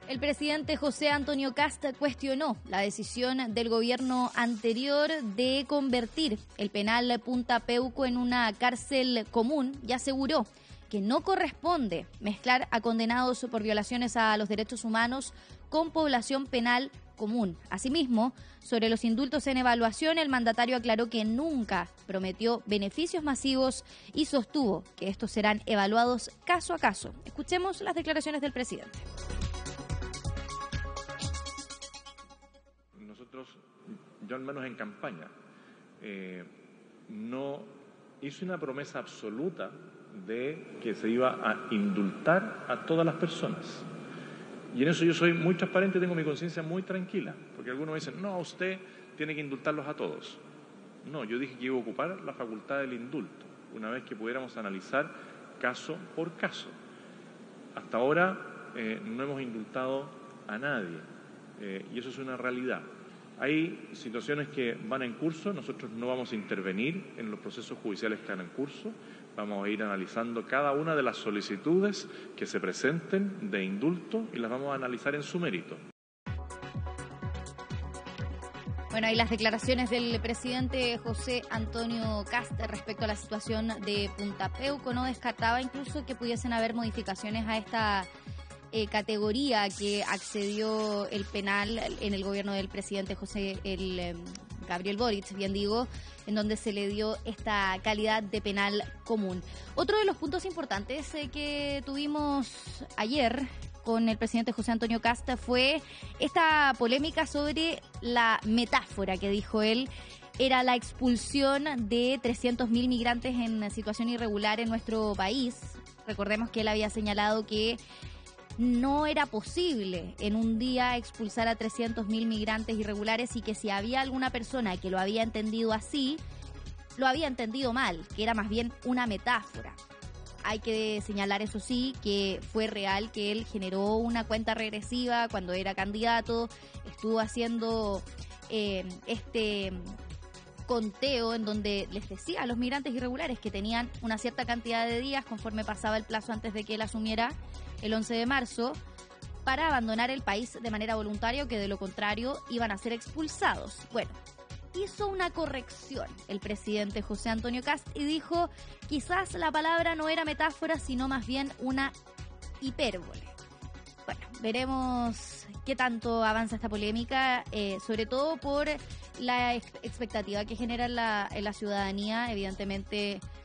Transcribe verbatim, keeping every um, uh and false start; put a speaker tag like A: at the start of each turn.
A: El presidente José Antonio Kast cuestionó la decisión del gobierno anterior de convertir el penal Punta Peuco en una cárcel común y aseguró que no corresponde mezclar a condenados por violaciones a los derechos humanos con población penal común. Asimismo, sobre los indultos en evaluación, el mandatario aclaró que nunca prometió beneficios masivos y sostuvo que estos serán evaluados caso a caso. Escuchemos las declaraciones del presidente.
B: Nosotros, yo al menos en campaña, eh, no hice una promesa absoluta de que se iba a indultar a todas las personas. Y en eso yo soy muy transparente, tengo mi conciencia muy tranquila, porque algunos dicen, no, usted tiene que indultarlos a todos. No, yo dije que iba a ocupar la facultad del indulto, una vez que pudiéramos analizar caso por caso. Hasta ahora eh, no hemos indultado a nadie, eh, y eso es una realidad. Hay situaciones que van en curso, nosotros no vamos a intervenir en los procesos judiciales que están en curso, vamos a ir analizando cada una de las solicitudes que se presenten de indulto y las vamos a analizar en su mérito.
A: Bueno, hay las declaraciones del presidente José Antonio Kast respecto a la situación de Punta Peuco. No descartaba incluso que pudiesen haber modificaciones a esta Eh, categoría que accedió el penal en el gobierno del presidente José el eh, Gabriel Boric, bien digo, en donde se le dio esta calidad de penal común. Otro de los puntos importantes eh, que tuvimos ayer con el presidente José Antonio Kast fue esta polémica sobre la metáfora que dijo él era la expulsión de trescientos mil migrantes en situación irregular en nuestro país. Recordemos que él había señalado que no era posible en un día expulsar a trescientos mil migrantes irregulares y que si había alguna persona que lo había entendido así, lo había entendido mal, que era más bien una metáfora. Hay que señalar, eso sí, que fue real que él generó una cuenta regresiva cuando era candidato, estuvo haciendo eh, este conteo en donde les decía a los migrantes irregulares que tenían una cierta cantidad de días conforme pasaba el plazo antes de que él asumiera el once de marzo para abandonar el país de manera voluntaria o que de lo contrario iban a ser expulsados. Bueno, hizo una corrección el presidente José Antonio Kast y dijo quizás la palabra no era metáfora sino más bien una hipérbole. Bueno, veremos qué tanto avanza esta polémica, eh, sobre todo por la expectativa que genera en la, en la ciudadanía. Evidentemente